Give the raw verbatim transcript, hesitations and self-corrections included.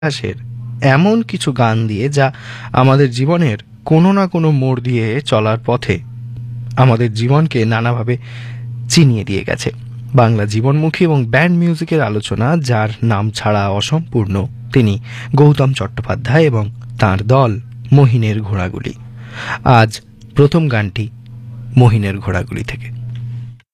ইতিহাসের এমন কিছু গান দিয়ে যা আমাদের জীবনের কোনো না কোনো মোড় দিয়ে চলার পথে আমাদের জীবনকে নানাভাবে চিনিয়ে দিয়ে গেছে। বাংলা জীবনমুখী এবং ব্যান্ড মিউজিকের আলোচনা যার নাম ছাড়া অসম্পূর্ণ, তিনি গৌতম চট্টোপাধ্যায় এবং তাঁর দল মহিনের ঘোড়াগুলি। আজ প্রথম গানটি মহিনের ঘোড়াগুলি থেকে।